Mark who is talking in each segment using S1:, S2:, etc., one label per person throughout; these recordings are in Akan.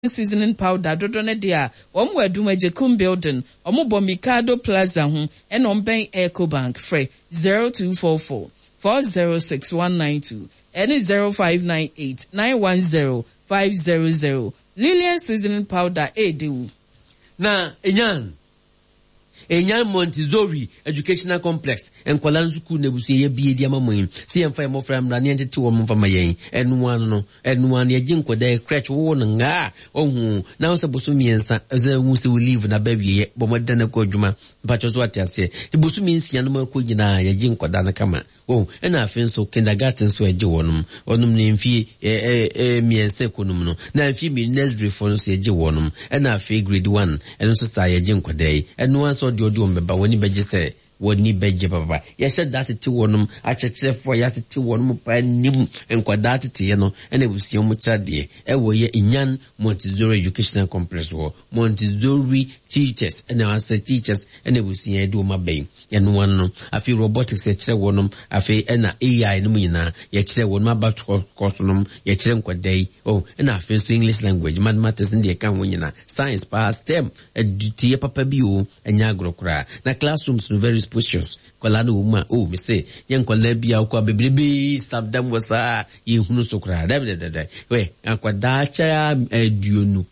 S1: seasoning powder dodone dia omwa duma Jekum building omubo Mikado Plaza hu and omben Ecobank free 0244 406 192 and 0598 910 500 Lillian seasoning powder edu
S2: na Enyan Montessori Educational Complex and Kwalan School nebusi ye bi di amamoyin si emfa mo fra mra ne ntete wo mfa mayen enu an ye jinko da crutch wo nga ohun na wo saboso miensa ze wu se leave na ba wie bo modda na ko adwuma mpacho so atiase bosu miensia no ma ko gina ye jinko da na kama oh ena afin so kindergarten so eje wonum ne mfi miensa konum no na mfi mi nursery for so eje wonum ena afi grade 1 eno so sa ye jinko dai enu an so odi ombeba woni beje se woni beje baba ya sha that ti wonum achechefo ya ti wonum pa nim enkwada ti ye no ena busi mu chade e wo ye Enyan Montessori Educational Complex wo Montessori teachers ena as teachers ena busi ye do mabey eno wonu afi robotics e kire wonum afi ena AI no nyina ye kire wonum about course num ye kire nkwadai oh ena afi so English language mathematics ndi e kan wonyina science pa STEM edutie papa bi o enya agrokura na classrooms no very spacious kwala uma oh me say yen kwala bia kwa bebrebe sabdam wasa ye hunu sokura da we akwada cha eduno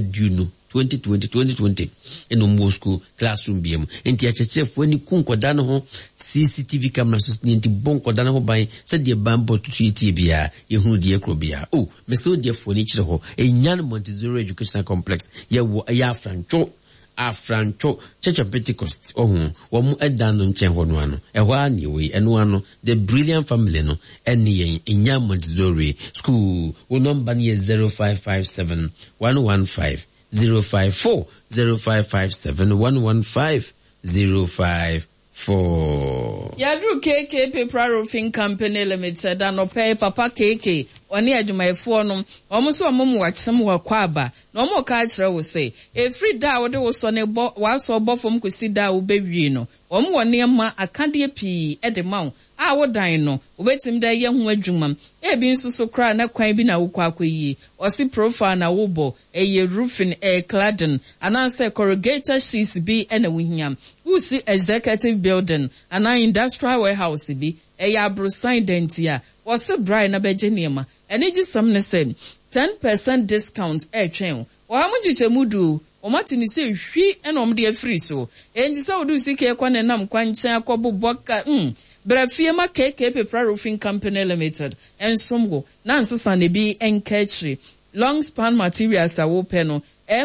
S2: 2020 eno Moscow classroom biem enti achechefo ni kunkoda no ho CCTV camera so nti bonkoda no ho ban se de bambo tuiti bia ye hunu de ekro bia oh me so de fo ni kire ho Enyan Montessori Educational Complex ye wo ya Afrancho Church of Pentecost womu edano nchen hono ano ehwa ni we eno ano the brilliant family no eni Enyan Montessori school wo number ni 0557 115 054 0557 115 054
S1: Yadru KK Paper Roofing Company Limited anope papa KK oni adwumayefo no omuso omumu wachsem wakwaba na omo ka kire wo se efri da wo de wo so ne bo waso bofom kwesi da wo bewie no omo wone ma akade pii edema a wo dan no obetim da ye ho adwuma ebi nsusu kra na kwan bi na wo kwa akoyi osi profile na wo bo eye roofing cladding ananse corrugated sheets bi ena wo hiam usi executive building ana industrial warehouse bi eya abrosan dentia wose brai na beje niema eniji samne sen 10% discount twen wa amujiche mudu omati ni se hwi enom de free so enji se odu sike kwa nenam kwanchen akobo boka brafie ma KK Paper Roofing Company Limited ensomgo na nsesa ne bi enkachri long span materials awo peno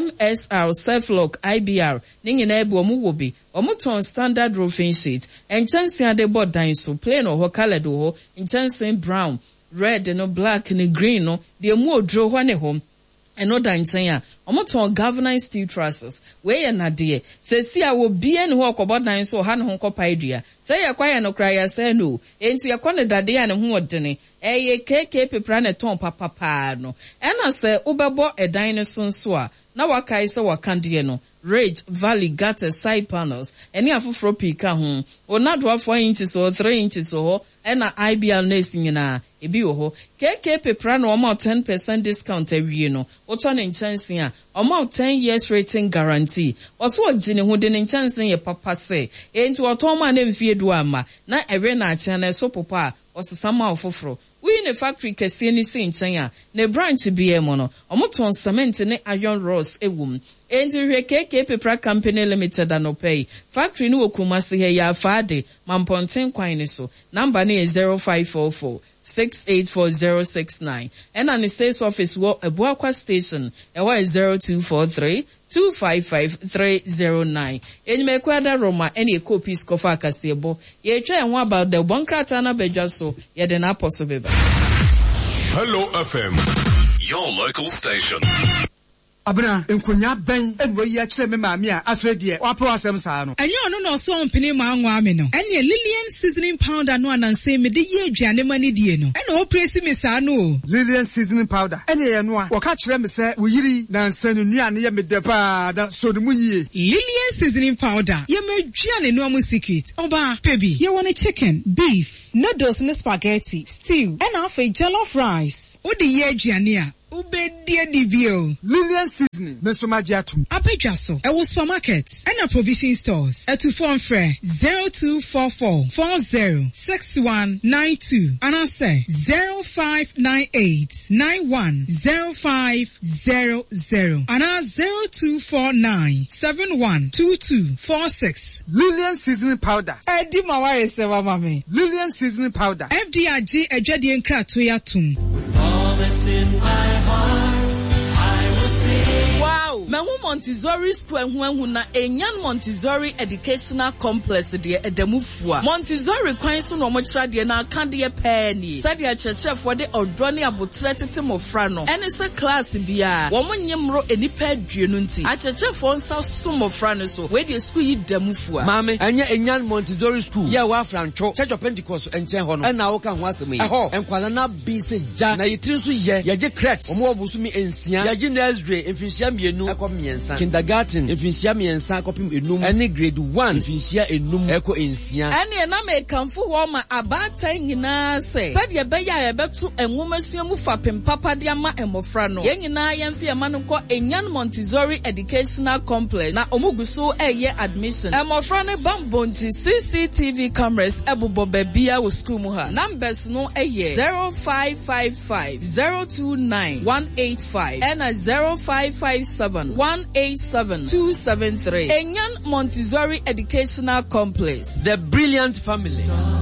S1: MSR Self-Lock IBR ningina ebu omuwobi omuton standard roofing sheet enchansi ade board dan so plain or colored ho enchansi brown red no black no green no de mu odro ho ne ho eno dan chen omuton galvanized steel trusses we ye nade se si a wo bie ne ho okobo dan so ha ne ho kopa edua se ye kwa ye no kra ya se no enti ye kone dade ya ne ho odene eye KK Paper ne ton papa no ena se ubebo edan ne so a na wakai se wakandie no Rage Valley gutter side panels eni afufro pika ho onado 4 inches or 3 inches ho ena IBL nesi nyina ebi ho KK Paper no amount 10% discount awie no oto ne nchanse a amount 10 years rating guarantee oso ogine ho de ne nchanse ye papa se enti oto ma na mfie du ama na ewe na acha na so popa osesama ofofro we ne factory kese ni se nchan a ne branch bi mo no omoton cement ne iron rods ewum enti hwe KK Paper Company Limited anopay factory no okumase he ya faade mamponten kwan ni so number ni 0544 684069 and an sales office wo Ebuakwa station ewa 0243 255309 enyimekwada Roma ene copies kofa akasebo ye twa enwa about the bonkrata na bedwa so ye de na apostle beba.
S3: Hello FM, your local station.
S4: Abna enkonya ben enwo yi akire me maami a afedie wapo asem saa no
S5: enye ono no so ompini ma anwa me no enye Lillian seasoning powder no ananse me de ye aduane mani die no ene o presi me saa no
S4: Lillian seasoning powder ene ye no a wo ka kire me se wo yiri na nsanu nuane ye me de pa da so de mu yie
S5: Lillian seasoning powder ye me aduane no am secret oba baby ye want chicken beef noodles and spaghetti stew and half a jollof rice o de ye aduane a Ubedia Dibio.
S4: Lillian Seasoning, Mr. Magiatum.
S5: Apejaso, I was supermarket and a provision stores. At 0244 40 6192. And I say 0598 91 0500. And I 0249 712246.
S4: Lillian Seasoning Powder.
S5: Edi mawari sewa mami.
S4: Lillian Seasoning Powder.
S5: FDRG ejedi enkra toyatum.
S6: All that's in my heart, I will sing.
S1: Wow, Mehu Montessori School na Enyan Montessori Educational Complex de Edemufua. Montessori kwanso no mochra de na aka de penny. Sadia chechefo de odrone abotre tete mofra no. Ene se class bia. Wo monyemro enipa aduenu nti. Achechefo nsa so mofra no so. We de school yi Demufua.
S2: Mame, anya Enyan Montessori School. Ya wa Francho. Church of Pentecost enchen ho no. Na wo ka ho asem yi. Eho, enkwala na bi se ja. Na yitiri so ye. Ye je crèche. Omo obusumi ensia. Ye je nursery enfinhia mienu akọ miensa. Kindergarten enfinhia miensa akọpim enum. Ene grade 1 enfinhia enum eko ensia.
S1: Ene na me kanfo ho ma abatan nyina se. Sadia be ya ye betu enwomasuamu fapem papa de ama emofra no. Ye nyina ye mfie ma no kọ Enyan Montessori Educational Complex na omuguso eye admission. Emofra ne bambonti CCTV cameras ebubo bebia wo school mu ha. Numbers no eye 0555 029 185 and 0557 187 273. Enyan Montessori Educational Complex.
S2: The brilliant family.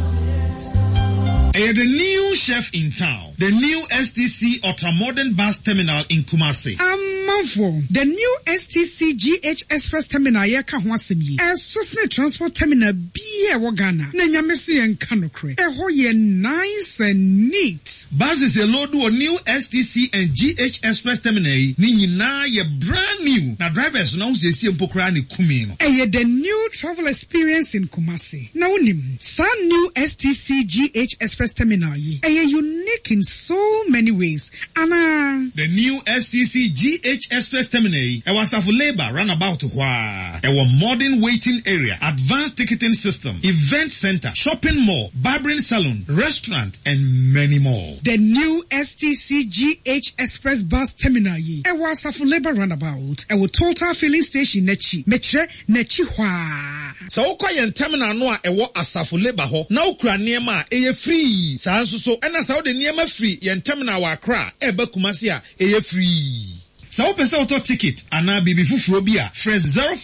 S7: The new chef in town, the new STC ultra-modern bus terminal in Kumasi.
S5: The new STC GH Express Terminal yeka ho asem yi. Esosne transport terminal biye wo Ghana. Na nyamese en kanokre. Eho ye nice and neat.
S7: Buses a load of new STC and GH Express Terminal ni nyina ye brand new. Na drivers now se si empokra ni kumi no.
S5: The new travel experience in Kumasi. Na unim, some new STC GH Express Terminal yi. Unique in so many ways. Ana
S7: the new STC GH Express Terminal, a was of labor runabout to a modern waiting area, advanced ticketing system, event center, shopping mall, barbering salon, restaurant, and many more.
S5: The new STC GH Express Bus Terminal, a was of labor runabout, a total filling station nechi, metre nechi hwa.
S7: So okoye terminal no a ewo asafo labor ho, na okura niema eye free. Sa nso so, ena sa de niema free, yen terminal wa Accra, eba Kumasi a eye free. So pesa auto ticket ana bibi fufuro bia fresh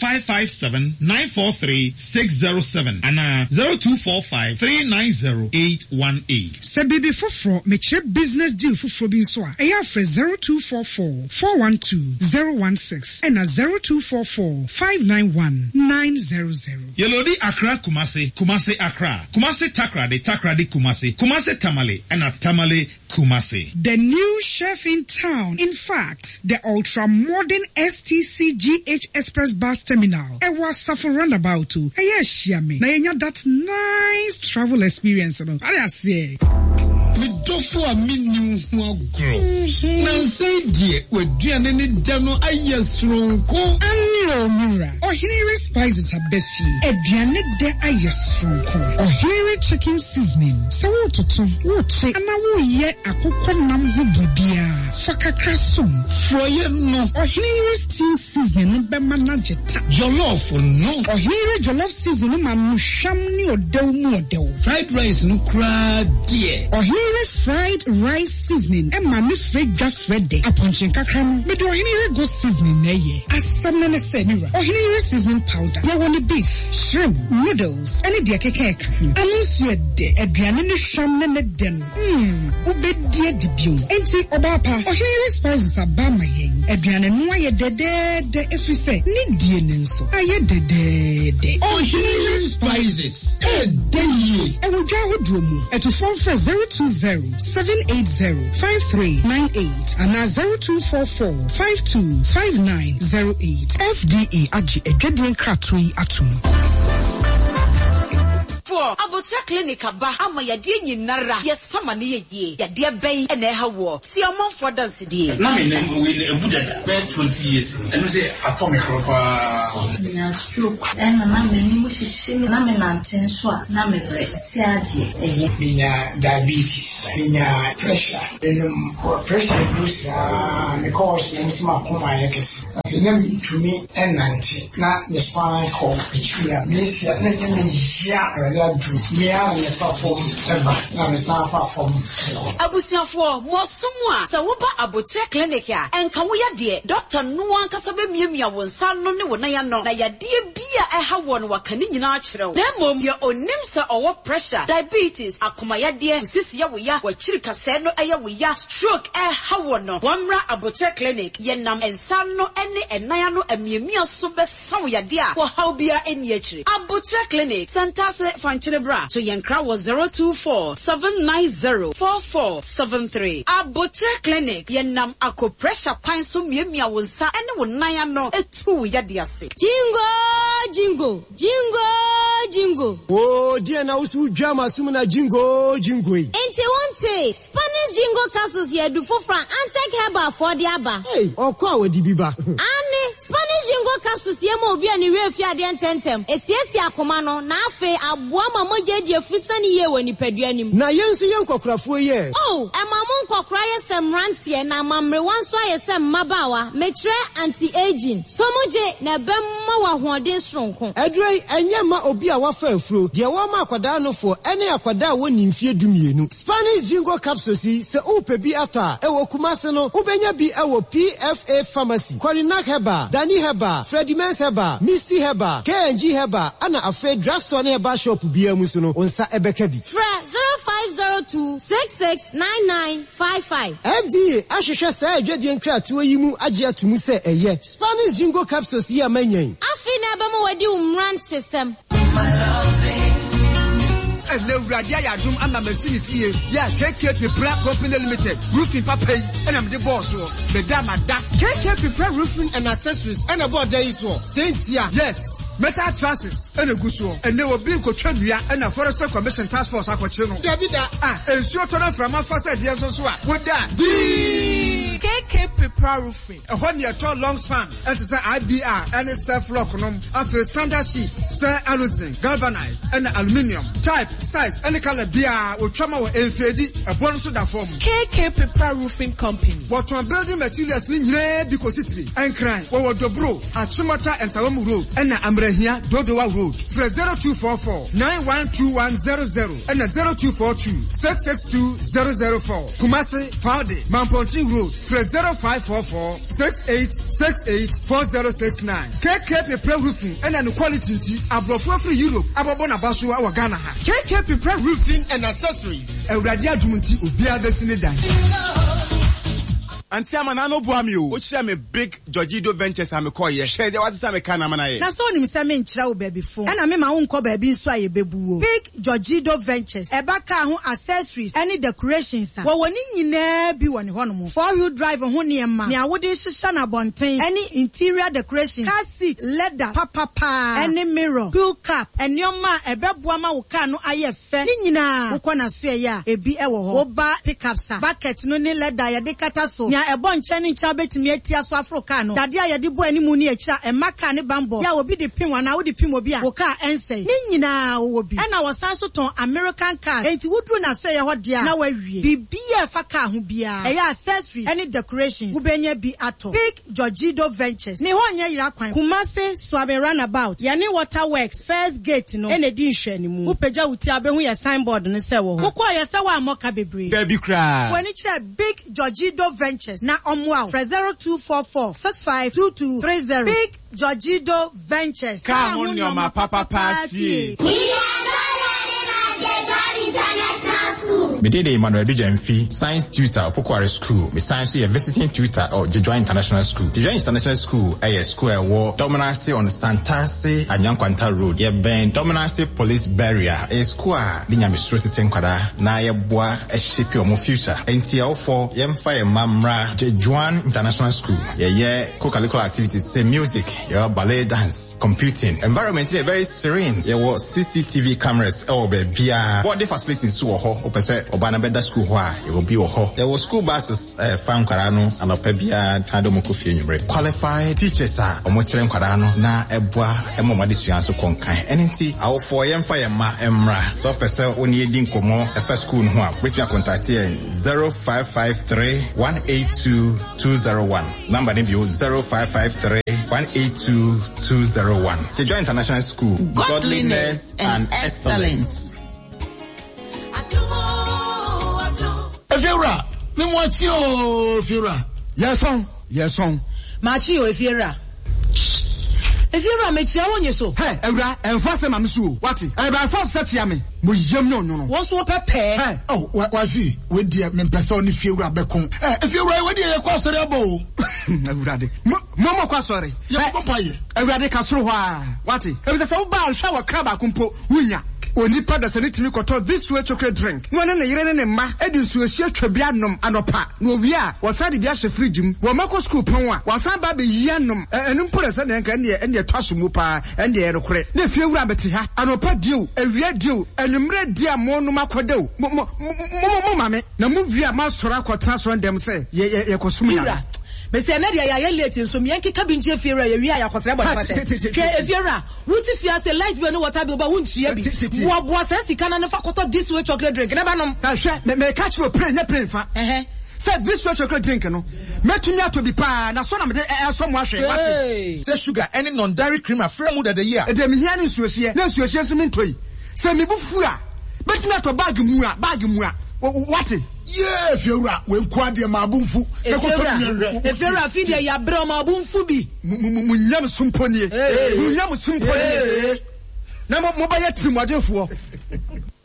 S7: 0557 943 607 ana 0245 390 818.
S5: Se bibi fufuro meche business deal fufuro bi nso a eya fresh 0244 412 016 and 0244 591 900.
S7: Yelodi Accra Kumasi, Kumasi Accra, Kumasi Takrade, Takrade Kumasi, Kumasi Tamale and Tamale Kumasi.
S5: The new chef in town. In fact, the ultra-modern STC GH Express Bus Terminal. It was suffer roundabout too. Yes, yummy. Now that nice travel experience. I say.
S8: Me dofo a minimum mo grow. Na say die we duane ni dano ayesronko.
S5: Anyo mura. Ohiri spices are befi. Eduane de ayesronko. Ohiri chicken seasoning. So wototo, woche ana wo ye akokɔ nam ho bibia. Fakakra som.
S8: Froye no.
S5: Ohiri stew seasoning no be manageta.
S8: Jollof no.
S5: Ohiri jollof seasoning ma no hwam ni odew mu odew.
S8: Fried rice no kra die.
S5: Ohiri fried rice seasoning and mami frega frede. Aponchin kakra no. Me do ohiri go seasoning na ye. Asamene se mira. Ohiri seasoning powder. Ya woni beef, shrimp, noodles, any de keke ka. Anu so de aduane ni hwam na ne de no. Ubedie dibio. Enti obapa. Ohiri spices abama yen. Aduane no aye de efri se ni die ne nso. Aye de.
S8: Ohiri spices. De ye.
S5: E wo dwa hodromu. Eto phone for 020-780-5398 and 0244-525908. FDA Aji Edwin Kratui Atum.
S9: for Abotra Clinic aba ama yade nyinara yesama ne yeye yade bɛn ene ha wo si amonfo dance die
S10: na me we ebudada be 20 years and say atomic ropa
S11: na stroke na me mu hihye na me nanten so a na me bre si ade eye
S12: minya diabetes minya pressure pressure boost because me see my koma yakesi minya mitumi enante na me spine call ichia me see na se me ya ala du me ya me perform ever na me sa perform
S9: abusiafo mo somu a se wo ba Abotre Clinic a enka wo yade doctor no anka sa be miamia wonsa no ne wona ya no na yade bia eha won wakani nyina akyerew na mom ye onim se owo pressure diabetes akoma yade sisi ya wo ya wachiri kase no eya wo ya stroke eha won no wamra Abotre Clinic ye nam ensa no ene enaya no amiamia so be sawo yade a wo haw bia eni akiri Abotre Clinic Santa se fanchilebra so yenkra was 024-790-4473 Abotre Clinic ye nam ako pressure pan so miamia wonsa ene wonaya no etu yade ase
S13: jingo
S14: oh dear na usu drama sumuna jingo
S13: enti wonte Spanish jingo capsules here do for Fran Antec Herbal for the aba
S14: hey okwa awadi biba
S13: ani Spanish jingo capsules here mo obi ani we fi ade ntentem esiesi akoma no na afe aboa mamoje die fusani ye woni paduanim
S14: na yensu yenkokrafo ye
S13: oh emamu nkokra ye semrantie na mamre wanso ye sem mabawa metre anti aging somuje na bemma wa hoden sonko
S14: edrei enye ma obi a wafa afuro de wo ma akwada no fo ene akwada woni mfie dumienu Spanish jingo capsules se upe bi ata ewo kumase no ubenya bi ewo PFA pharmacy Qualinac Herbal Dani Herbal Freddy Mens Herbal Misty Herbal KNG Herbal ana afa drugstore Herbal shop bia mu so no onsa ebeka bi
S13: fra 0502669955
S14: FDA ahwehwe sa adwadie nkratoa yi mu age atumu se eye Spanish jingo capsules yi amanyan
S13: afi na ba mo wadi umrante sem
S4: Radia Yadum and Mamma yeah, KK Prep Company Limited, roofing papa, and I'm the boss. Madame, KK Prep Roofing and Accessories, and about days war. Saint yes. Metal trusses and a good one, and they will be Cochania and a Forester Commission Task Force Aquachino. And short turn from my first ideas also. With that, KK Prepare Roofing, a 1 year tall long span, and it's IBR and a self lock after standard sheet, Sir Alusin, galvanized and aluminium, type, size, and the color beer will trauma or LFD, a bonus of that form. KK Prepare Roofing Company. What one building materials in here because it's and crime, or the bro, at Chimata and Salamu Road, and here, Dodowa Road, 0244-912100 and 0242-662004. Kumasi, Faude, Mamponting Road, 0544-6868-4069. KK Prepare Roofing and an quality above free Europe, Ababona Basu, our Ghana. KK Prepare Roofing and Accessories. A Radia Jumunti will be a destination.
S15: Anti amana no boami o chire me big Georgido Ventures am call ye share dey was say me kana mana ye
S16: na so nim say me nchira wo baabi fo na me ma wo nkọ baabi nso aye bebu o big Georgido Ventures ebaka ho accessories any decorations wo woni nyina bi woni hono 4-wheel drive ho niema ne awode hihya na bonten any interior decorations car seat leather papa any mirror cool cap enioma ebeboa ma wo car no aye fe ni nyina wo kọ na so ye a ebi ewo ho wo ba pickups bucket no ne leather ye de kata so ebon chani ncha betimi atia so Africa no dade ayede bo animu ni akira emaka ne bambo ya obi de pin wana wo de pin obi a wo ka ensei ni nyina wo bi na wo san so ton American cars enti wudu na so ye ho de a na wawie bibia fa ka ho bia eya accessories any decorations wo benya bi ato big Georgido Ventures ne ho nya yira kwan Kumasi Swabe Runabout ya ne Waterworks first gate no ene di nhwe ni mu wo pagya wuti abehu ye signboard ne se wo ko ye se wa amoka bebre
S15: Baby cry
S16: woni kire big Georgido Ventures na omwa 0244-652230 big Georgido Ventures
S15: ka honyo ma papa party
S13: we are international school
S17: Me did Emmanuel Dujenfi, science tutor, Pokware School. Me science visiting tutor or Jejua International School. Jejua International School, a school war, dominance on Santase and Yankwanta Road. Ye ben dominance police barrier. A school, Dinya Mistress Tenkwada, na ye boa a ship your future. NTL for Yemfa Mamra, Jejua International School. Ye co-curricular activities, say music, your ballet dance, computing. Environment very serene. Ye was CCTV cameras, baby. What the facilities to Obana Beda School, it will be there was school buses, Farm Carano, and Opebia, Tadomokufi. Qualified teachers are Omotrem Carano, na Ebwa, Emomadisian so conkai. NNT, our 4 Fire Ma Emra, so officer only Dinkomo, a first school, which we are contacting 0553 182 201. Number name you 0553 182 201. Jejua International School, godliness and excellence.
S18: Efiora, me mwachi o Efiora. Yes on.
S16: Machi o Efiora. Efiora me chia wonye so.
S18: Hey, Ewra, enfase ma msu. Wati? Eba enfase chia me. Mo yem no.
S16: Won so pepe.
S18: Hey, oh, wa fi. We dia me pese oni Efiora bekon. Efiora we dia ye kwa sori abo. Ewra de. Mo kwa sori. Ye papa ye. Ewra de kasoro ho a. Wati? Ebise se wo ba hwa wa kraba kumpo wunya. Onipa da sanitimi koto this way chocolate drink. No ne yire ne ma edi nsuohie twabia nom anopa. No wi a wasade bia hye fridge mu. Wo mako school pon a wasan ba be yi anom. Enu mpore se ne nka ne twaso mu pa ende ye rekore. Na fie wura beti ha. Anopa dio, awia dio, enumre dia mo no makodew. Mo mame. Na mu wi a ma sora kwotran so ndem se ye kosum ya.
S16: Mese na dia ya late nso mienke kabinchi Efiora ye wi a yakosere bo fate. Ke Efiora, wuti fia se light bi no water bi oba wuntua bi. Wo boa se sika na fa koto this way chocolate drink. Na ba nom.
S18: Hwe me catch you play nya play fa. Say this way chocolate drink no. Metumi ato bi pa na so na me so mo ahwe. What?
S7: Say sugar any non dairy cream afra mu de year.
S18: E de me hia ne nsuohie. Na nsuohie so me ntoi. Say me bufu a. Betumi ato bag mu a. What?
S7: Yeah, Efiora, when kwade ma abunfu.
S16: Efiora fide ya bro ma abunfu bi.
S18: Munyam sumponi. Munyam sumponi. Na mo ba ya trimwadefo.